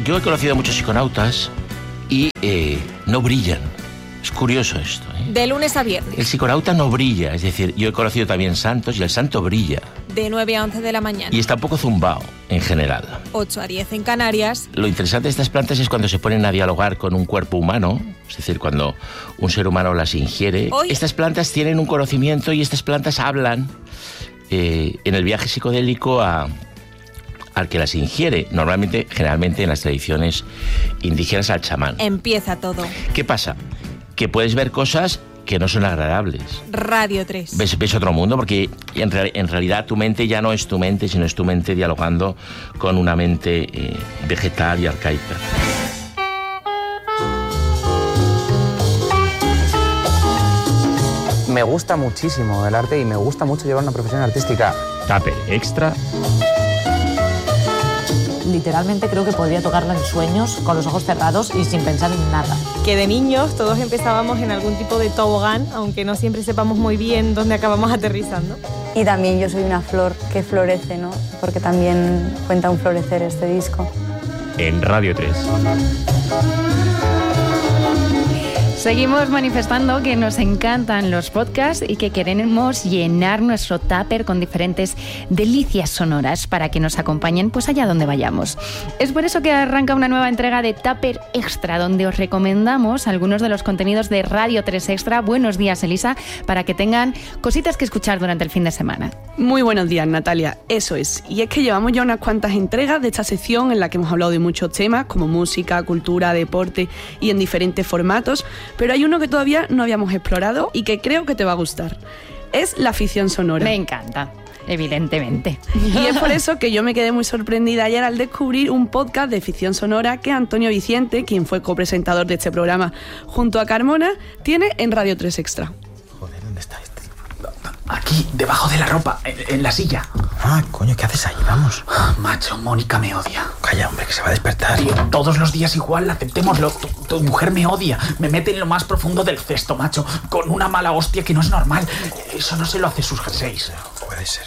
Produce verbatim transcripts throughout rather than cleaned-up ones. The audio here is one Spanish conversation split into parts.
yo he conocido a muchos psiconautas y eh, no brillan. Es curioso esto, ¿eh? De lunes a viernes. El psiconauta no brilla, es decir, yo he conocido también santos y el santo brilla. De nueve a once de la mañana. Y está un poco zumbao, en general. ocho a diez en Canarias. Lo interesante de estas plantas es cuando se ponen a dialogar con un cuerpo humano, es decir, cuando un ser humano las ingiere. Hoy... Estas plantas tienen un conocimiento y estas plantas hablan eh, en el viaje psicodélico a... al que las ingiere, normalmente, generalmente en las tradiciones indígenas al chamán. Empieza todo. ¿Qué pasa? Que puedes ver cosas que no son agradables. Radio tres. Ves, ves otro mundo, porque en, real, en realidad tu mente ya no es tu mente, sino es tu mente dialogando con una mente eh, vegetal y arcaica. Me gusta muchísimo el arte y me gusta mucho llevar una profesión artística. Tupper Extra. Literalmente creo que podría tocarla en sueños, con los ojos cerrados y sin pensar en nada. Que de niños todos empezábamos en algún tipo de tobogán, aunque no siempre sepamos muy bien dónde acabamos aterrizando. Y también yo soy una flor que florece, ¿no? Porque también cuenta un florecer este disco. En Radio tres. Seguimos manifestando que nos encantan los podcasts y que queremos llenar nuestro tupper con diferentes delicias sonoras para que nos acompañen pues allá donde vayamos. Es por eso que arranca una nueva entrega de Tupper Extra, donde os recomendamos algunos de los contenidos de Radio tres Extra. Buenos días, Elisa, para que tengan cositas que escuchar durante el fin de semana. Muy buenos días, Natalia. Eso es. Y es que llevamos ya unas cuantas entregas de esta sección en la que hemos hablado de muchos temas, como música, cultura, deporte y en diferentes formatos. Pero hay uno que todavía no habíamos explorado y que creo que te va a gustar. Es la ficción sonora. Me encanta, evidentemente. Y es por eso que yo me quedé muy sorprendida ayer al descubrir un podcast de ficción sonora que Antonio Vicente, quien fue copresentador de este programa junto a Carmona, tiene en Radio tres Extra. Joder, ¿dónde está este? Aquí, debajo de la ropa, en, en la silla. Ah, coño, ¿qué haces ahí? Vamos. Macho, Mónica me odia. Calla, hombre, que se va a despertar. Tío, todos los días igual, aceptémoslo. Tu, tu mujer me odia. Me mete en lo más profundo del cesto, macho. Con una mala hostia que no es normal. Eso no se lo hace sus jerseys. Puede ser.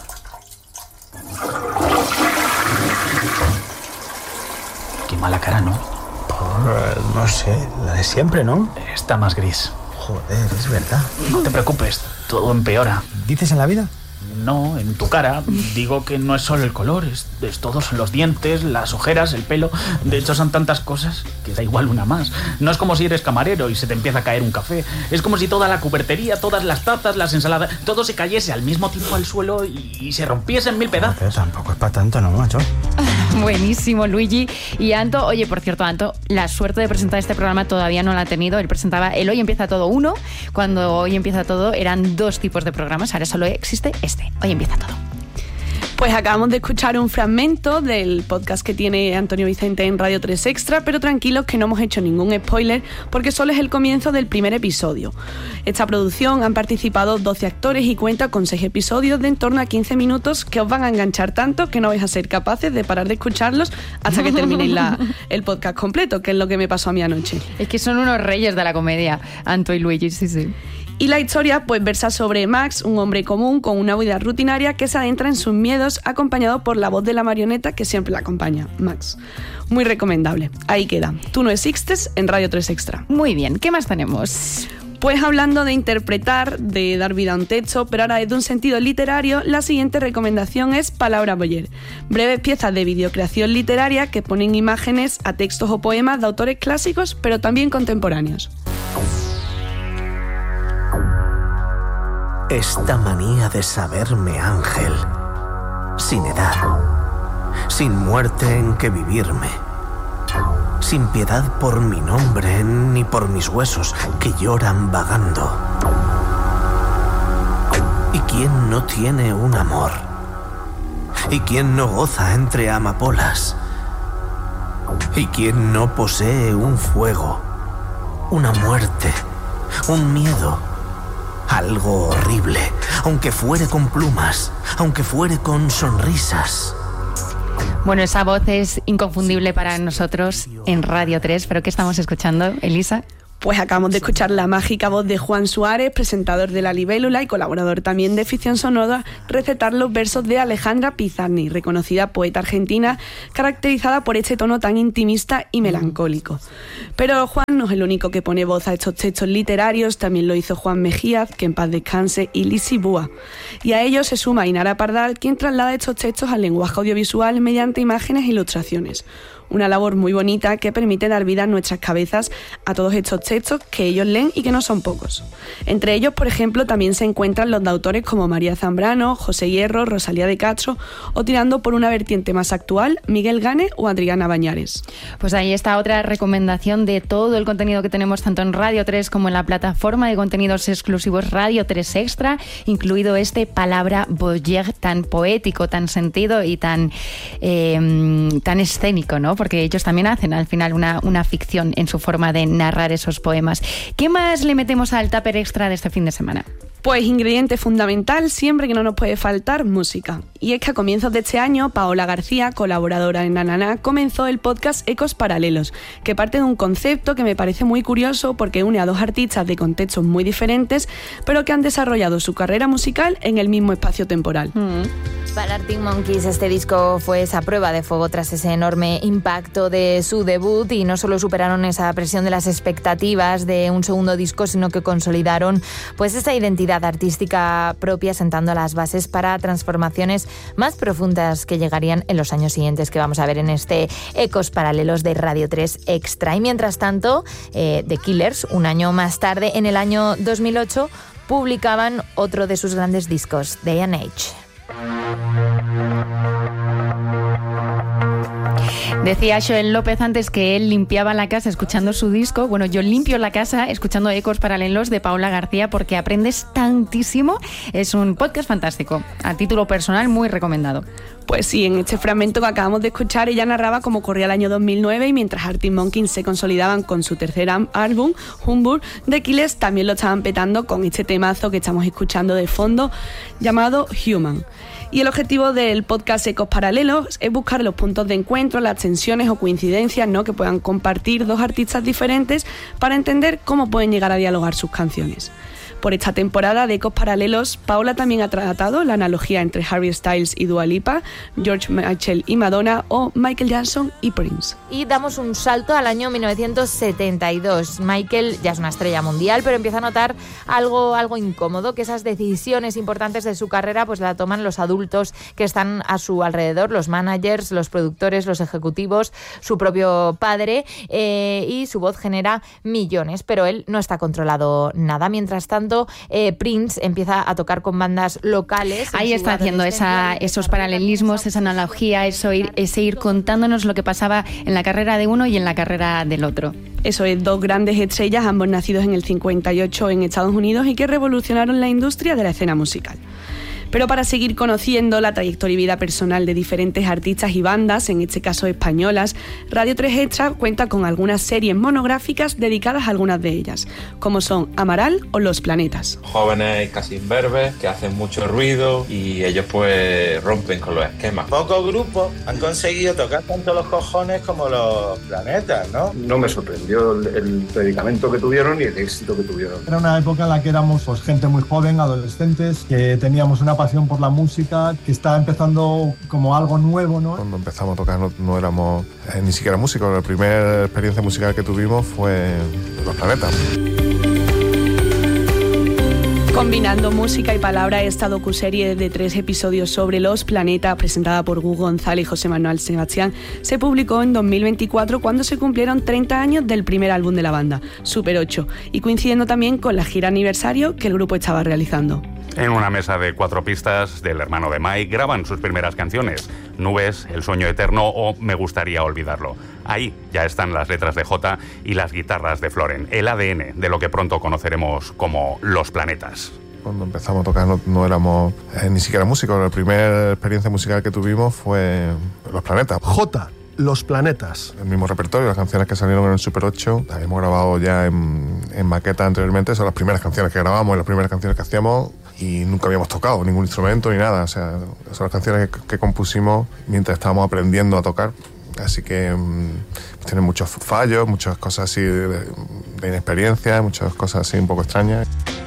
Qué mala cara, ¿no? Por, no sé, la de siempre, ¿no? Está más gris. Joder, es verdad. No te preocupes, todo empeora. ¿Dices en la vida? No, en tu cara. Digo que no es solo el color, es, es todo, son los dientes, las ojeras, el pelo. De hecho, son tantas cosas que da igual una más. No es como si eres camarero y se te empieza a caer un café. Es como si toda la cubertería, todas las tazas, las ensaladas, todo se cayese al mismo tiempo al suelo y, y se rompiese en mil pedazos. Pero tampoco es para tanto, ¿no, macho? Buenísimo, Luigi. Y Anto, oye, por cierto, Anto, la suerte de presentar este programa todavía no la ha tenido. Él presentaba el Hoy Empieza Todo uno. Cuando Hoy Empieza Todo eran dos tipos de programas. Ahora solo existe este. Hoy Empieza Todo. Pues acabamos de escuchar un fragmento del podcast que tiene Antonio Vicente en Radio tres Extra, pero tranquilos que no hemos hecho ningún spoiler porque solo es el comienzo del primer episodio. Esta producción han participado doce actores y cuenta con seis episodios de en torno a quince minutos que os van a enganchar tanto que no vais a ser capaces de parar de escucharlos hasta que terminéis la, el podcast completo, que es lo que me pasó a mí anoche. Es que son unos reyes de la comedia, Anto y Luigi, sí, sí. Y la historia pues versa sobre Max, un hombre común con una vida rutinaria que se adentra en sus miedos acompañado por la voz de la marioneta que siempre la acompaña, Max. Muy recomendable. Ahí queda. Tú no existes en Radio tres Extra. Muy bien, ¿qué más tenemos? Pues hablando de interpretar, de dar vida a un texto, pero ahora desde un sentido literario, la siguiente recomendación es Palabra Boyer. Breves piezas de videocreación literaria que ponen imágenes a textos o poemas de autores clásicos, pero también contemporáneos. Esta manía de saberme ángel, sin edad, sin muerte en que vivirme, sin piedad por mi nombre ni por mis huesos que lloran vagando. ¿Y quién no tiene un amor? ¿Y quién no goza entre amapolas? ¿Y quién no posee un fuego, una muerte, un miedo? Algo horrible, aunque fuere con plumas, aunque fuere con sonrisas. Bueno, esa voz es inconfundible para nosotros en Radio tres, pero ¿qué estamos escuchando, Elisa? Pues acabamos de escuchar la mágica voz de Juan Suárez, presentador de La Libélula y colaborador también de Ficción Sonora, recetar los versos de Alejandra Pizarni, reconocida poeta argentina, caracterizada por este tono tan intimista y melancólico. Pero Juan no es el único que pone voz a estos textos literarios, también lo hizo Juan Mejías, que en paz descanse, y Lisi Búa. Y a ellos se suma Inara Pardal, quien traslada estos textos al lenguaje audiovisual mediante imágenes e ilustraciones. Una labor muy bonita que permite dar vida en nuestras cabezas a todos estos textos que ellos leen y que no son pocos. Entre ellos, por ejemplo, también se encuentran los de autores como María Zambrano, José Hierro, Rosalía de Castro o, tirando por una vertiente más actual, Miguel Gane o Adriana Bañares. Pues ahí está otra recomendación de todo el contenido que tenemos tanto en Radio tres como en la plataforma de contenidos exclusivos Radio tres Extra, incluido este Palabra Boyer tan poético, tan sentido y tan, eh, tan escénico, ¿no? Porque ellos también hacen al final una, una ficción en su forma de narrar esos poemas. ¿Qué más le metemos al Tupper Extra de este fin de semana? Pues ingrediente fundamental, siempre que no nos puede faltar, música. Y es que a comienzos de este año, Paola García, colaboradora en Nananá, comenzó el podcast Ecos Paralelos, que parte de un concepto que me parece muy curioso porque une a dos artistas de contextos muy diferentes, pero que han desarrollado su carrera musical en el mismo espacio temporal. Mm. Para Arctic Monkeys este disco fue esa prueba de fuego tras ese enorme impacto de su debut, y no solo superaron esa presión de las expectativas de un segundo disco, sino que consolidaron pues esa identidad artística propia, sentando las bases para transformaciones más profundas que llegarían en los años siguientes, que vamos a ver en este Ecos Paralelos de Radio tres Extra. Y mientras tanto, eh, The Killers, un año más tarde, en el año dos mil ocho, publicaban otro de sus grandes discos, Day and Age. Decía Joel López antes que él limpiaba la casa escuchando su disco. Bueno, yo limpio la casa escuchando Ecos Paralelos de Paola García porque aprendes tantísimo. Es un podcast fantástico. A título personal, muy recomendado. Pues sí, en este fragmento que acabamos de escuchar, ella narraba cómo corría el año dos mil nueve y mientras Arctic Monkeys se consolidaban con su tercer álbum, Humbug, The Killers también lo estaban petando con este temazo que estamos escuchando de fondo llamado Human. Y el objetivo del podcast Ecos Paralelos es buscar los puntos de encuentro, las tensiones o coincidencias, ¿no?, que puedan compartir dos artistas diferentes para entender cómo pueden llegar a dialogar sus canciones. Por esta temporada de Ecos Paralelos, Paola también ha tratado la analogía entre Harry Styles y Dua Lipa, George Michael y Madonna o Michael Jackson y Prince. Y damos un salto al año mil novecientos setenta y dos. Michael ya es una estrella mundial, pero empieza a notar algo, algo incómodo, que esas decisiones importantes de su carrera pues la toman los adultos que están a su alrededor, los managers, los productores, los ejecutivos, su propio padre, eh, y su voz genera millones, pero él no está controlado nada. Mientras tanto, Eh, Prince empieza a tocar con bandas locales. Ahí está haciendo esa, esos paralelismos, esa analogía, eso ir, ese ir contándonos lo que pasaba en la carrera de uno y en la carrera del otro. Eso es, dos grandes estrellas, ambos nacidos en el cincuenta y ocho en Estados Unidos y que revolucionaron la industria de la escena musical. Pero para seguir conociendo la trayectoria y vida personal de diferentes artistas y bandas, en este caso españolas, Radio tres Extra cuenta con algunas series monográficas dedicadas a algunas de ellas, como son Amaral o Los Planetas. Jóvenes casi imberbes que hacen mucho ruido y ellos pues rompen con los esquemas. Pocos grupos han conseguido tocar tanto los cojones como Los Planetas, ¿no? No me sorprendió el, el predicamento que tuvieron y el éxito que tuvieron. Era una época en la que éramos pues, gente muy joven, adolescentes, que teníamos una pasión por la música, que está empezando como algo nuevo, ¿no? Cuando empezamos a tocar no, no éramos eh, ni siquiera músicos. La primera experiencia musical que tuvimos fue Los Planetas. Combinando música y palabra, esta docuserie de tres episodios sobre Los Planetas, presentada por Gu González y José Manuel Sebastián, se publicó en dos mil veinticuatro cuando se cumplieron treinta años del primer álbum de la banda, Super ocho, y coincidiendo también con la gira aniversario que el grupo estaba realizando. En una mesa de cuatro pistas del hermano de Mike graban sus primeras canciones, Nubes, El sueño eterno o Me gustaría olvidarlo. Ahí ya están las letras de Jota y las guitarras de Floren, el A D N de lo que pronto conoceremos como Los Planetas. Cuando empezamos a tocar no, no éramos eh, ni siquiera músicos. La primera experiencia musical que tuvimos fue Los Planetas. Jota, Los Planetas. El mismo repertorio, las canciones que salieron en el Super ocho, las hemos grabado ya en, en maqueta anteriormente. Son las primeras canciones que grabamos y las primeras canciones que hacíamos, y nunca habíamos tocado ningún instrumento ni nada. O sea, son las canciones que, que compusimos mientras estábamos aprendiendo a tocar. Así que um, tiene muchos fallos, muchas cosas así de, de inexperiencia, muchas cosas así un poco extrañas.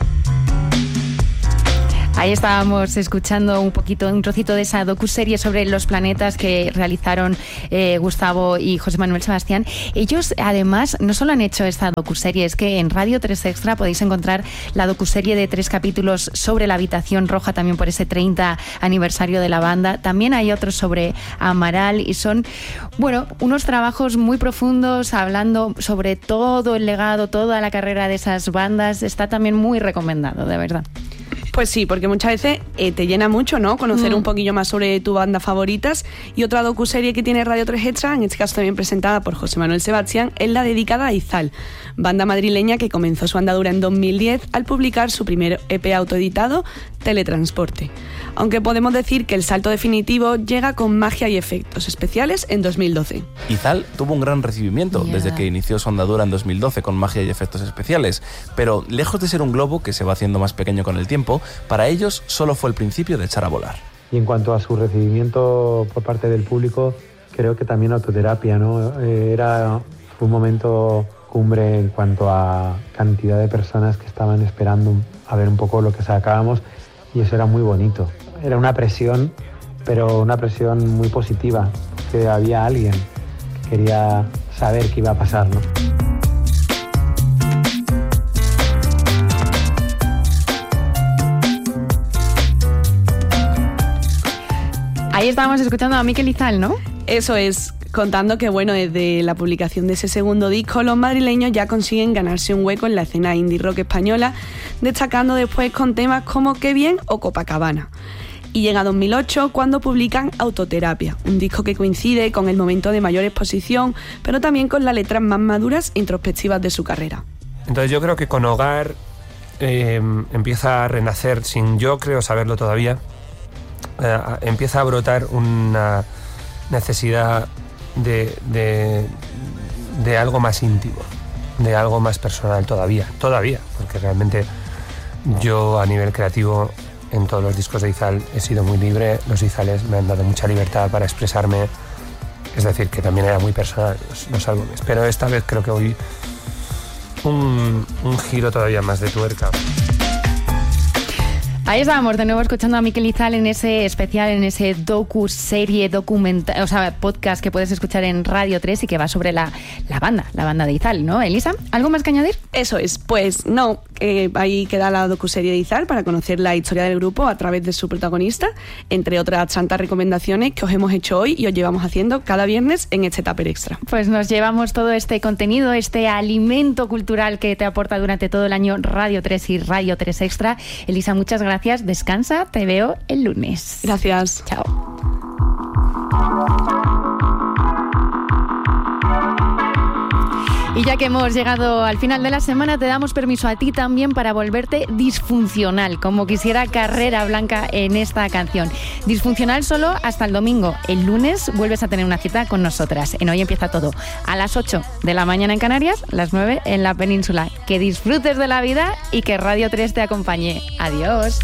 Ahí estábamos escuchando un poquito, un trocito de esa docuserie sobre los planetas que realizaron eh, Gustavo y José Manuel Sebastián. Ellos, además, no solo han hecho esta docuserie, es que en Radio tres Extra podéis encontrar la docuserie de tres capítulos sobre la Habitación Roja, también por ese treinta aniversario de la banda. También hay otros sobre Amaral y son, bueno, unos trabajos muy profundos, hablando sobre todo el legado, toda la carrera de esas bandas. Está también muy recomendado, de verdad. Pues sí, porque muchas veces eh, te llena mucho, ¿no? Conocer Mm. un poquillo más sobre tu banda favoritas. Y otra docuserie que tiene Radio tres Extra, en este caso también presentada por José Manuel Sebastián, es la dedicada a Izal, banda madrileña que comenzó su andadura en dos mil diez al publicar su primer E P autoeditado, Teletransporte. Aunque podemos decir que el salto definitivo llega con magia y efectos especiales en dos mil doce. Izal tuvo un gran recibimiento Yeah. desde que inició su andadura en dos mil doce con magia y efectos especiales, pero lejos de ser un globo que se va haciendo más pequeño con el tiempo, para ellos solo fue el principio de echar a volar. Y en cuanto a su recibimiento por parte del público, creo que también autoterapia, ¿no? Eh, era fue un momento cumbre en cuanto a cantidad de personas que estaban esperando a ver un poco lo que sacábamos, y eso era muy bonito. Era una presión, pero una presión muy positiva, porque había alguien que quería saber qué iba a pasar, ¿no? Ahí estábamos escuchando a Mikel Izal, ¿no? Eso es, contando que, bueno, desde la publicación de ese segundo disco, los madrileños ya consiguen ganarse un hueco en la escena indie rock española, destacando después con temas como Qué bien o Copacabana. Y llega dos mil ocho cuando publican Autoterapia, un disco que coincide con el momento de mayor exposición, pero también con las letras más maduras e introspectivas de su carrera. Entonces yo creo que con Hogar eh, empieza a renacer, sin yo creo saberlo todavía, eh, empieza a brotar una necesidad de, de, de algo más íntimo, de algo más personal todavía, todavía, porque realmente yo a nivel creativo en todos los discos de Izal he sido muy libre, los Izales me han dado mucha libertad para expresarme, es decir, que también era muy personal los, los álbumes, pero esta vez creo que voy un, un giro todavía más de tuerca. Ahí estábamos de nuevo escuchando a Mikel Izal en ese especial, en ese docu-serie, documental, o sea, podcast que puedes escuchar en Radio tres y que va sobre la, la banda, la banda de Izal, ¿no? Elisa, ¿algo más que añadir? Eso es, pues no, eh, ahí queda la docuserie de Izal para conocer la historia del grupo a través de su protagonista, entre otras tantas recomendaciones que os hemos hecho hoy y os llevamos haciendo cada viernes en este Tupper Extra. Pues nos llevamos todo este contenido, este alimento cultural que te aporta durante todo el año Radio tres y Radio tres Extra. Elisa, muchas gracias. Descansa, te veo el lunes. Gracias. Chao. Y ya que hemos llegado al final de la semana, te damos permiso a ti también para volverte disfuncional, como quisiera Carrera Blanca en esta canción. Disfuncional solo hasta el domingo. El lunes vuelves a tener una cita con nosotras. En Hoy Empieza Todo, a las ocho de la mañana en Canarias, las nueve en la península. Que disfrutes de la vida y que Radio tres te acompañe. Adiós.